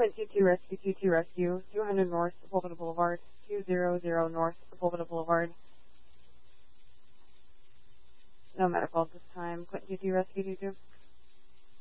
Quint 22 Rescue, 22 Rescue, 200 North, Sepulveda Boulevard, 200 North, Sepulveda Boulevard. No medical at this time. Quint 22 Rescue, 22.